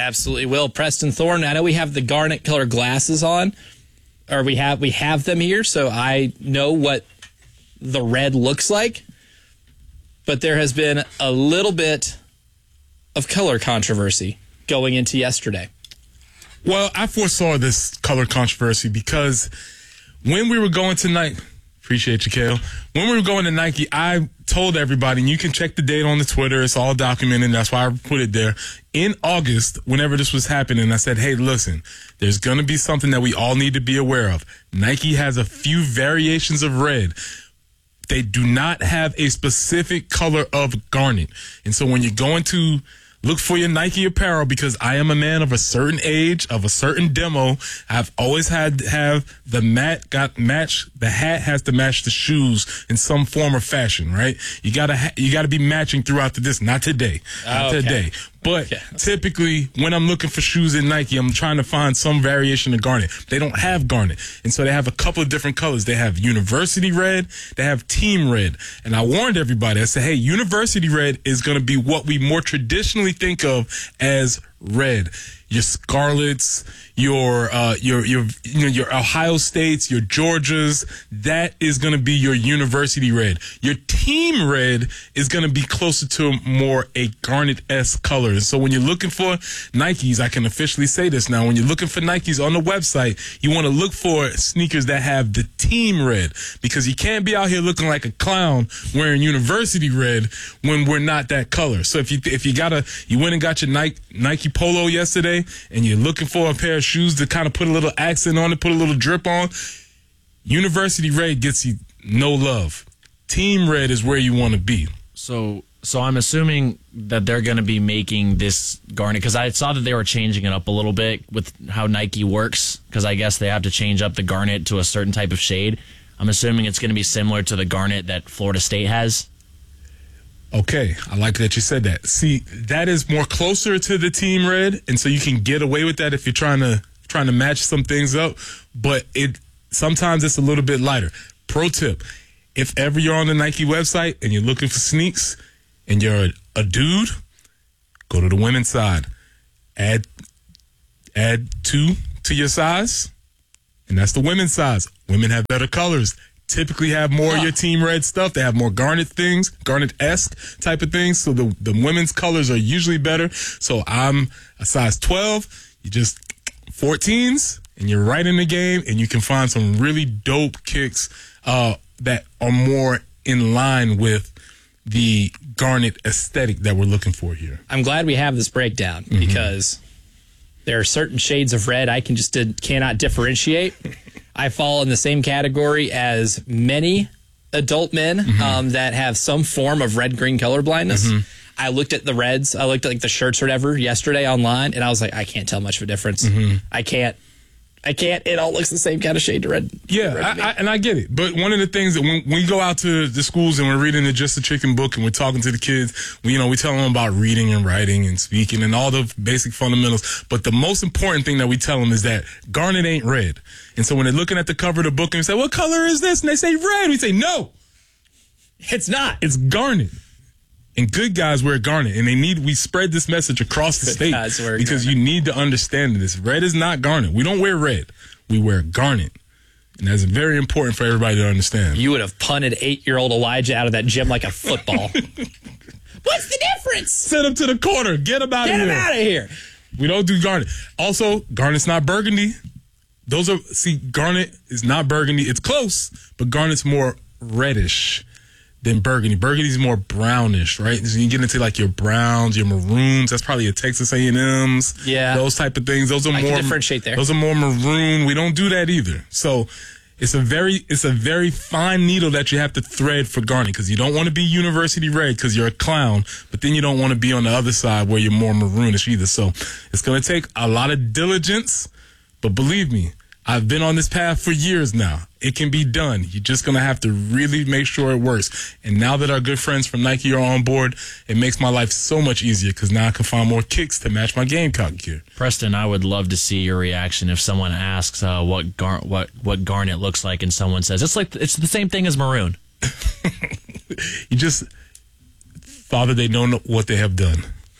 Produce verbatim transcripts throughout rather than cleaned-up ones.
absolutely will. Preston Thorne, I know we have the garnet color glasses on, or we have we have them here, so I know what the red looks like. But there has been a little bit of color controversy going into yesterday. Well, I foresaw this color controversy because when we were going to Nike, appreciate you, Kale. When we were going to Nike, I told everybody, and you can check the date on the Twitter, it's all documented, that's why I put it there. In August, whenever this was happening, I said, hey, listen, there's going to be something that we all need to be aware of. Nike has a few variations of red. They do not have a specific color of garnet. And so when you're going to look for your Nike apparel, because I am a man of a certain age, of a certain demo. I've always had to have the mat got match. The hat has to match the shoes in some form or fashion, right? You gotta ha- you gotta be matching throughout the this. Not today, not okay. today. But okay. typically, when I'm looking for shoes in Nike, I'm trying to find some variation of garnet. They don't have garnet. And so they have a couple of different colors. They have university red. They have team red. And I warned everybody. I said, hey, university red is going to be what we more traditionally think of as red. Your Scarlets, your uh, your your you know your Ohio States, your Georgias, that is going to be your university red. Your team red is going to be closer to more a garnet-esque color. And so when you're looking for Nikes, I can officially say this now. When you're looking for Nikes on the website, you want to look for sneakers that have the team red, because you can't be out here looking like a clown wearing university red when we're not that color. So if you if you gotta you went and got your Nike Nike Polo yesterday, and you're looking for a pair of shoes to kind of put a little accent on it, put a little drip on, university red gets you no love. Team red is where you want to be. So so I'm assuming that they're going to be making this garnet, because I saw that they were changing it up a little bit with how Nike works, because I guess they have to change up the garnet to a certain type of shade. I'm assuming it's going to be similar to the garnet that Florida State has. Okay, I like that you said that. See, that is more closer to the team red, and so you can get away with that if you're trying to trying to match some things up. But it sometimes it's a little bit lighter. Pro tip: if ever you're on the Nike website and you're looking for sneaks, and you're a, a dude, go to the women's side. Add add two to your size, and that's the women's size. Women have better colors. Typically have more huh. of your team red stuff. They have more garnet things, garnet-esque type of things. So the the women's colors are usually better. So I'm a size twelve. You just fourteens, and you're right in the game, and you can find some really dope kicks uh, that are more in line with the garnet aesthetic that we're looking for here. I'm glad we have this breakdown, mm-hmm. because there are certain shades of red I can just did, cannot differentiate. I fall in the same category as many adult men mm-hmm. um, that have some form of red-green color blindness. Mm-hmm. I looked at the reds. I looked at like the shirts or whatever yesterday online, and I was like, I can't tell much of a difference. Mm-hmm. I can't. I can't. It all looks the same kind of shade to red. Yeah, red I, I, and I get it. But one of the things that when, when we go out to the schools and we're reading the Just a Chicken book and we're talking to the kids, we, you know, we tell them about reading and writing and speaking and all the basic fundamentals. But the most important thing that we tell them is that garnet ain't red. And so when they're looking at the cover of the book and we say, what color is this? And they say red. We say, no, it's not. It's garnet. And good guys wear garnet, and they need. We spread this message across the state because garnet. You need to understand this. Red is not garnet. We don't wear red. We wear garnet, and that's very important for everybody to understand. You would have punted eight-year-old Elijah out of that gym like a football. What's the difference? Send him to the corner. Get him out Get of here. Get him out of here. We don't do garnet. Also, garnet's not burgundy. Those are see, garnet is not burgundy. It's close, but garnet's more reddish than burgundy. Burgundy's more brownish, right? So you get into like your browns, your maroons. That's probably your Texas A and M's. Yeah, those type of things. Those are I more can differentiate there. Those are more maroon. We don't do that either. So it's a very it's a very fine needle that you have to thread for garnet, because you don't want to be university red because you're a clown, but then you don't want to be on the other side where you're more maroonish either. So it's going to take a lot of diligence, but believe me, I've been on this path for years now. It can be done. You're just going to have to really make sure it works. And now that our good friends from Nike are on board, it makes my life so much easier, because now I can find more kicks to match my Gamecock gear. Preston, I would love to see your reaction if someone asks uh, what gar- what what garnet looks like, and someone says it's like it's the same thing as maroon. You just, Father, they don't know what they have done.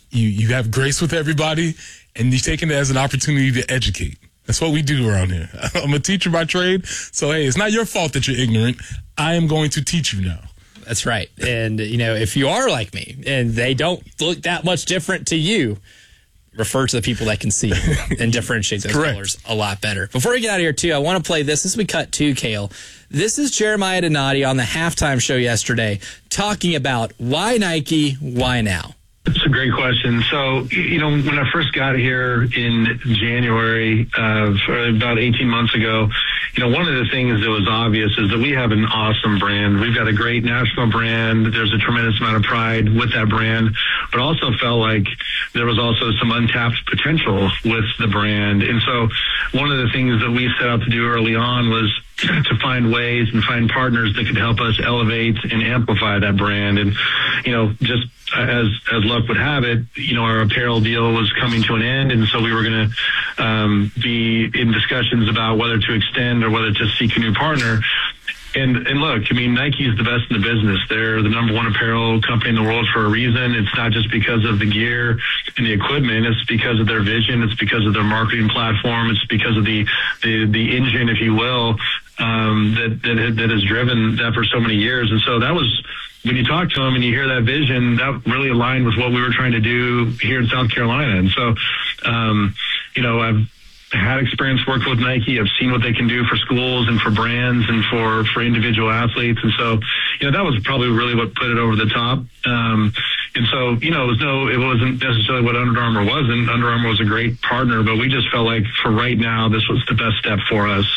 you you have grace with everybody, and you take it as an opportunity to educate. That's what we do around here. I'm a teacher by trade, so hey, it's not your fault that you're ignorant. I am going to teach you now. That's right. And, you know, if you are like me and they don't look that much different to you, refer to the people that can see and differentiate those Correct. colors a lot better. Before we get out of here, too, I want to play this. This is we cut to Kale. This is Jeremiah Donati on the halftime show yesterday talking about why Nike, why now? It's a great question. So, you know, when I first got here in January of or about eighteen months ago, you know, one of the things that was obvious is that we have an awesome brand. We've got a great national brand. There's a tremendous amount of pride with that brand, but also felt like there was also some untapped potential with the brand. And so one of the things that we set out to do early on was to find ways and find partners that could help us elevate and amplify that brand. And, you know, just as as luck would have it, you know, our apparel deal was coming to an end, and so we were going to um, be in discussions about whether to extend or whether to seek a new partner. And and look, I mean, Nike is the best in the business. They're the number one apparel company in the world for a reason. It's not just because of the gear and the equipment. It's because of their vision. It's because of their marketing platform. It's because of the the, the engine, if you will, um, that, that that has driven that for so many years. And so that was, when you talk to them and you hear that vision, that really aligned with what we were trying to do here in South Carolina. And so, um, you know, I've had experience working with Nike. I've seen what they can do for schools and for brands and for, for individual athletes. And so, you know, that was probably really what put it over the top. Um, and so, you know, it was no, it wasn't necessarily what Under Armour wasn't. Under Armour was a great partner, but we just felt like for right now, this was the best step for us.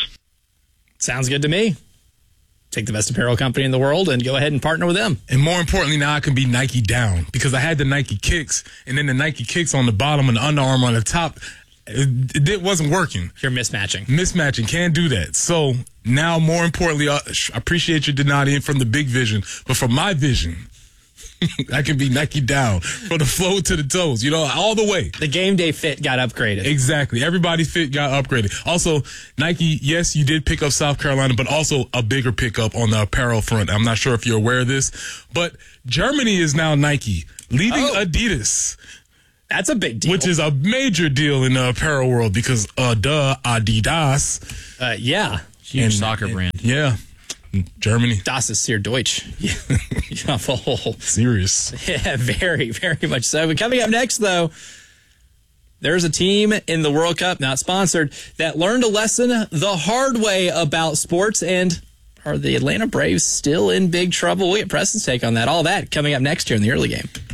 Sounds good to me. Take the best apparel company in the world and go ahead and partner with them. And more importantly, now I can be Nike down because I had the Nike kicks and then the Nike kicks on the bottom and the Under Armour on the top. It, it wasn't working. You're mismatching. Mismatching. Can't do that. So now, more importantly, I appreciate your Donati from the big vision, but from my vision, I can be Nike down from the flow to the toes, you know, all the way. The game day fit got upgraded. Exactly. Everybody's fit got upgraded. Also, Nike, yes, you did pick up South Carolina, but also a bigger pickup on the apparel front. I'm not sure if you're aware of this, but Germany is now Nike, leaving Oh. Adidas. That's a big deal. Which is a major deal in the apparel world because, uh, duh, Adidas. Uh, yeah. Huge And- soccer and- brand. Yeah. Germany. Das ist sehr Deutsch. Yeah. Yeah, oh. Serious. Yeah, very, very much so. But coming up next, though, there's a team in the World Cup, not sponsored, that learned a lesson the hard way about sports. And are the Atlanta Braves still in big trouble? We'll get Preston's take on that. All that coming up next here in the early game.